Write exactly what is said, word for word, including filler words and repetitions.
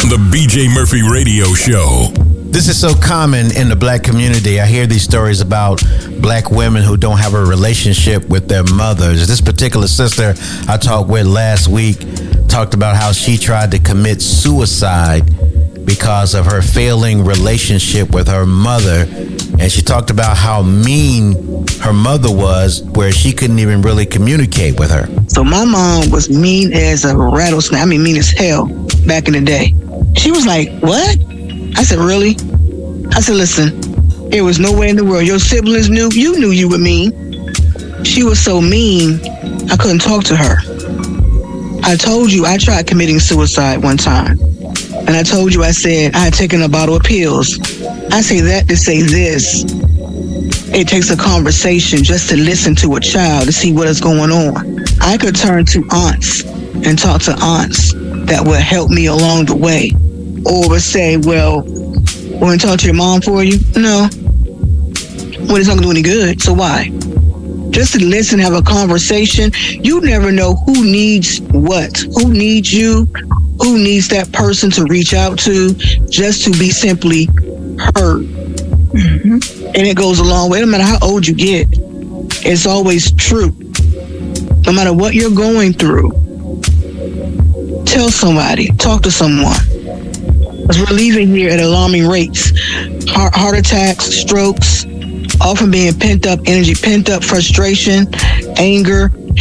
on the B J Murphy Radio Show. This is so common in the black community. I hear these stories about black women who don't have a relationship with their mothers. This particular sister I talked with last week talked about how she tried to commit suicide because of her failing relationship with her mother. And she talked about how mean her mother was, where she couldn't even really communicate with her. So my mom was mean as a rattlesnake. I mean, mean as hell back in the day. She was like, what? I said, really? I said, listen, there was no way in the world. Your siblings knew, you knew you were mean. She was so mean, I couldn't talk to her. I told you I tried committing suicide one time. And I told you, I said, I had taken a bottle of pills. I say that to say this. It takes a conversation just to listen to a child to see what is going on. I could turn to aunts and talk to aunts that would help me along the way. Or would say, well, want to talk to your mom for you? No. Well, it's not going to do any good, so why? Just to listen, have a conversation. You never know who needs what, who needs you, who needs that person to reach out to just to be simply heard. Mm-hmm. And it goes a long way. No matter how old you get, it's always true. No matter what you're going through, tell somebody, talk to someone. Because we're leaving here at alarming rates. Heart, heart attacks, strokes, often being pent up energy, pent up frustration, anger,